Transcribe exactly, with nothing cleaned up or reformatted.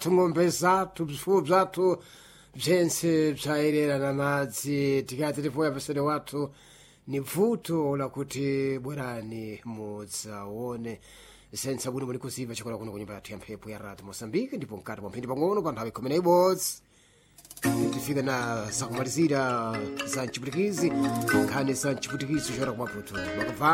ng'ombe zathu bzifuwo bzathu bzentse bzayerera madzi tikati tipoya pasere wathu ni bvuto lakuti bwerani mudzaone sensa bwino muli kuziva chikola kuno kunyumba yathu ya mphepo ya radio Mosambiki ndipo mkati mwa mphindi pang'ono pa nthawi khumi na ibodzi tifika na zakumalizira za mchiputikizi nkhani za mchiputikizi chochokera ku Maputo.